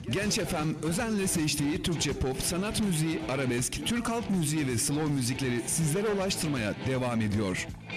Genç FM özenle seçtiği Türkçe pop, sanat müziği, arabesk, Türk halk müziği ve slow müzikleri sizlere ulaştırmaya devam ediyor.